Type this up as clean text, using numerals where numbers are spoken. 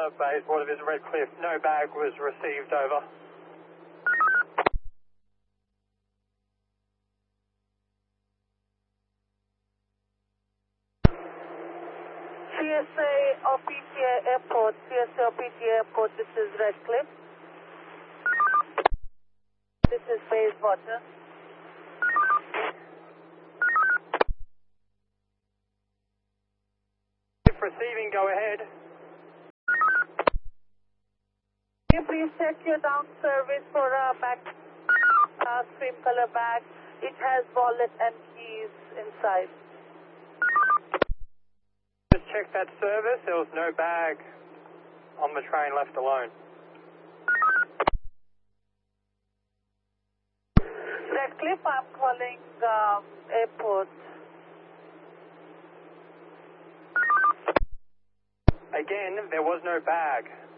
Bayswater Visit Redcliffe. No bag was received, over. CSA or PTA Airport, CSA or PTA Airport, this is Redcliffe. This is Bayswater. If receiving, go ahead. Can you please check your down service for a bag, cream color bag? It has wallet and keys inside. Just check that service. There was no bag on the train left alone. Redcliffe, I'm calling airport. Again, there was no bag.